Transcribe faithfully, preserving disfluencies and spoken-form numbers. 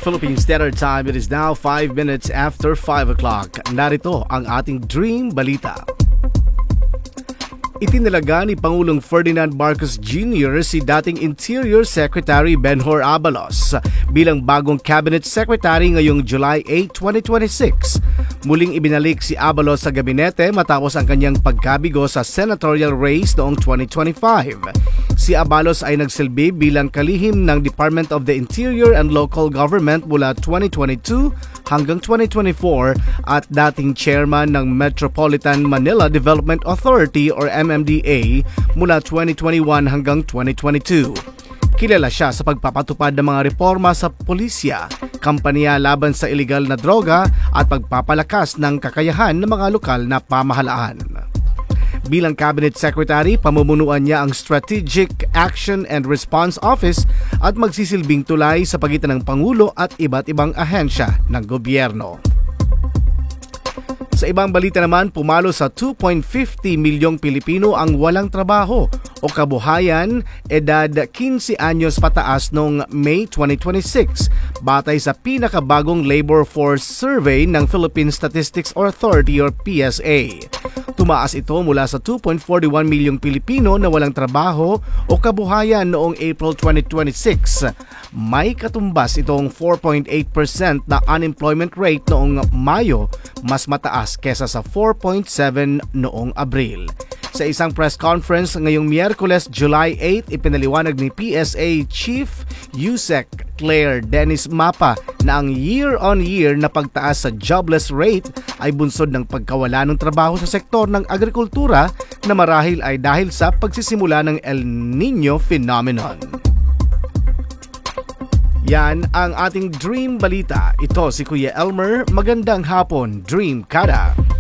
Philippine Standard Time, it is now five minutes after five o'clock. Narito ang ating Dream Balita. Itinalaga ni Pangulong Ferdinand Marcos Junior si dating Interior Secretary Benhur Abalos bilang bagong Cabinet Secretary ngayong July eighth, twenty twenty-six. Muling ibinalik si Abalos sa gabinete matapos ang kanyang pagkabigo sa senatorial race noong twenty twenty-five. Si Abalos ay nagsilbi bilang kalihim ng Department of the Interior and Local Government mula twenty twenty-two hanggang twenty twenty-four at dating chairman ng Metropolitan Manila Development Authority or M M D A mula twenty twenty-one hanggang twenty twenty-two. Kilala siya sa pagpapatupad ng mga reforma sa pulisya, kampanya laban sa iligal na droga at pagpapalakas ng kakayahan ng mga lokal na pamahalaan. Bilang Cabinet Secretary, pamumunuan niya ang Strategic Action and Response Office at magsisilbing tulay sa pagitan ng Pangulo at iba't ibang ahensya ng gobyerno. Sa ibang balita naman, pumalo sa two point five zero milyong Pilipino ang walang trabaho o kabuhayan edad fifteen anyos pataas noong May twenty twenty-six batay sa pinakabagong labor force survey ng Philippine Statistics Authority or P S A. Tumaas ito mula sa two point four one milyong Pilipino na walang trabaho o kabuhayan noong April twenty twenty-six. May katumbas itong four point eight percent na unemployment rate noong Mayo, mas mataas kesa sa four point seven noong Abril. Sa isang press conference ngayong Miyerkules, July eighth, ipinaliwanag ni P S A Chief Yusek Claire Dennis Mapa na ang year-on-year na pagtaas sa jobless rate ay bunsod ng pagkawala ng trabaho sa sektor ng agrikultura na marahil ay dahil sa pagsisimula ng El Nino phenomenon. Yan ang ating Dream Balita. Ito si Kuya Elmer. Magandang hapon, Dream Kada.